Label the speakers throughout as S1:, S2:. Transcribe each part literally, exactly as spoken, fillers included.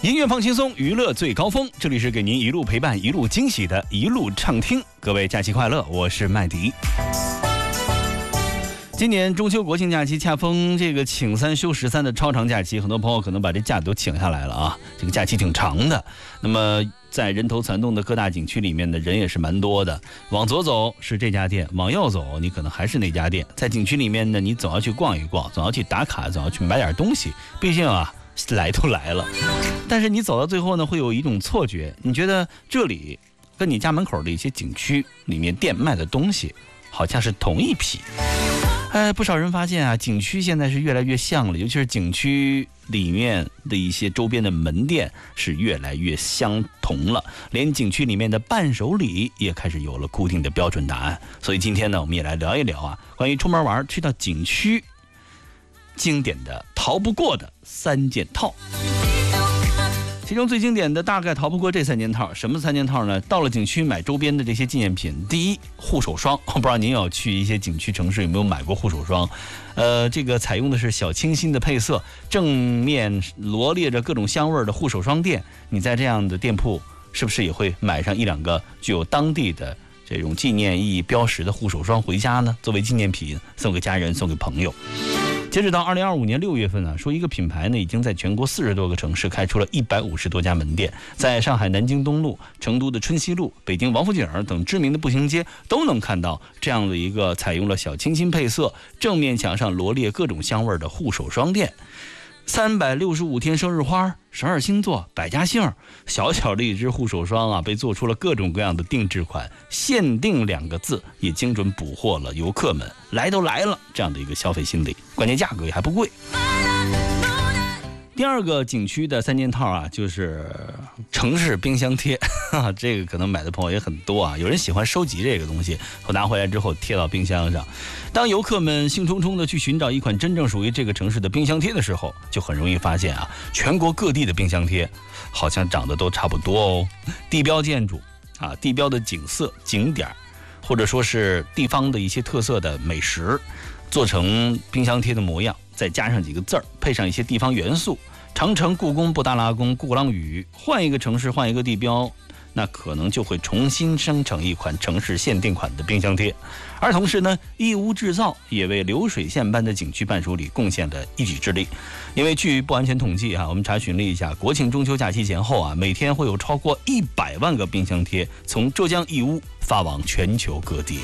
S1: 音乐放轻松，娱乐最高峰，这里是给您一路陪伴一路惊喜的一路畅听。各位假期快乐，我是麦迪。今年中秋国庆假期恰逢这个请三休十三的超长假期，很多朋友可能把这假都请下来了啊，这个假期挺长的。那么在人头攒动的各大景区里面的人也是蛮多的，往左走是这家店，往右走你可能还是那家店。在景区里面呢，你总要去逛一逛，总要去打卡，总要去买点东西，毕竟啊来都来了。但是你走到最后呢，会有一种错觉，你觉得这里跟你家门口的一些景区里面店卖的东西好像是同一批。哎，不少人发现啊，景区现在是越来越像了，尤其是景区里面的一些周边的门店是越来越相同了，连景区里面的伴手礼也开始有了固定的标准答案。所以今天呢，我们也来聊一聊啊，关于出门玩去到景区经典的逃不过的三件套。其中最经典的大概逃不过这三件套。什么三件套呢？到了景区买周边的这些纪念品，第一，护手霜。我不知道您有去一些景区城市有没有买过护手霜？呃，这个采用的是小清新的配色，正面罗列着各种香味的护手霜店。你在这样的店铺，是不是也会买上一两个具有当地的这种纪念意义标识的护手霜回家呢？作为纪念品送给家人，送给朋友。截止到二零二五年六月份啊，说一个品牌呢已经在全国四十多个城市开出了一百五十多家门店，在上海南京东路、成都的春熙路、北京王府井等知名的步行街都能看到这样的一个采用了小清新配色、正面墙上罗列各种香味的护手霜店。三百六十五天生日花，十二星座，百家姓，小小的一支护手霜啊，被做出了各种各样的定制款，限定两个字也精准捕获了游客们来都来了这样的一个消费心理，关键价格也还不贵。第二个景区的三件套啊，就是城市冰箱贴，这个可能买的朋友也很多啊。有人喜欢收集这个东西，我拿回来之后贴到冰箱上。当游客们兴冲冲的去寻找一款真正属于这个城市的冰箱贴的时候，就很容易发现啊，全国各地的冰箱贴好像长得都差不多哦。地标建筑啊，地标的景色、景点，或者说是地方的一些特色的美食，做成冰箱贴的模样，再加上几个字儿，配上一些地方元素，长城、故宫、布达拉宫、鼓浪屿，换一个城市，换一个地标，那可能就会重新生成一款城市限定款的冰箱贴。而同时呢，义乌制造也为流水线般的景区伴手礼贡献了一己之力。因为据不完全统计啊，我们查询了一下，国庆中秋假期前后啊，每天会有超过一百万个冰箱贴从浙江义乌发往全球各地。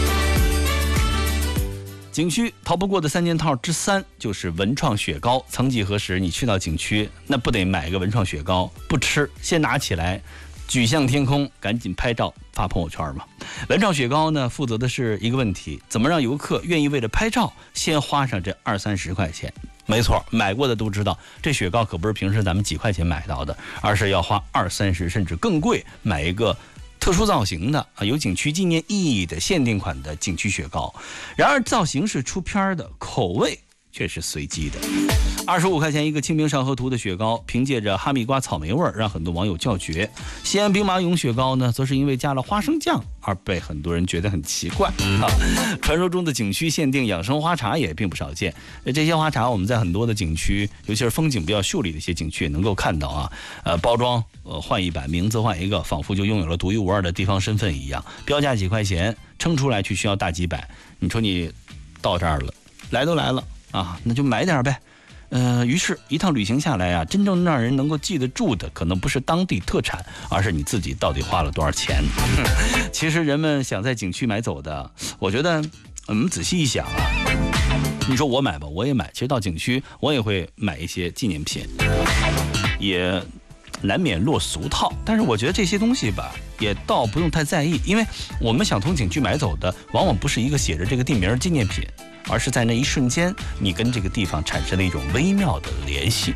S1: 景区逃不过的三件套之三就是文创雪糕。曾几何时，你去到景区，那不得买个文创雪糕，不吃先拿起来举向天空，赶紧拍照发朋友圈嘛。文创雪糕呢，负责的是一个问题，怎么让游客愿意为了拍照先花上这二三十块钱。没错，买过的都知道，这雪糕可不是平时咱们几块钱买到的，而是要花二三十甚至更贵买一个特殊造型的啊，有景区纪念意义的限定款的景区雪糕。然而造型是出片的，口味却是随机的。二十五块钱一个清明上河图的雪糕，凭借着哈密瓜草莓味让很多网友叫绝。西安兵马俑雪糕呢，则是因为加了花生酱而被很多人觉得很奇怪啊。传说中的景区限定养生花茶也并不少见，这些花茶我们在很多的景区，尤其是风景比较秀丽的一些景区也能够看到啊。呃，包装呃换一版，名字换一个，仿佛就拥有了独一无二的地方身份一样。标价几块钱，称出来却需要大几百。你说你到这儿了，来都来了啊，那就买点呗。呃，于是，一趟旅行下来啊，真正让人能够记得住的，可能不是当地特产，而是你自己到底花了多少钱。其实人们想在景区买走的，我觉得我们仔细一想啊，你说我买吧，我也买。其实到景区，我也会买一些纪念品，也难免落俗套。但是我觉得这些东西吧，也倒不用太在意，因为我们想从景区买走的，往往不是一个写着这个地名纪念品，而是在那一瞬间，你跟这个地方产生了一种微妙的联系。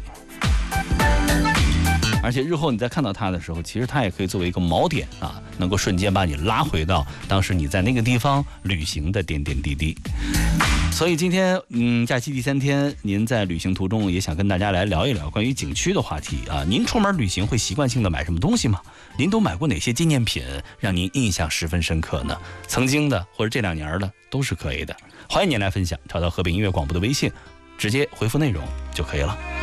S1: 而且日后你再看到它的时候，其实它也可以作为一个锚点啊，能够瞬间把你拉回到当时你在那个地方旅行的点点滴滴。所以今天嗯，假期第三天，您在旅行途中也想跟大家来聊一聊关于景区的话题啊。您出门旅行会习惯性的买什么东西吗？您都买过哪些纪念品让您印象十分深刻呢？曾经的或者这两年的都是可以的，欢迎您来分享，找到和平音乐广播的微信，直接回复内容就可以了。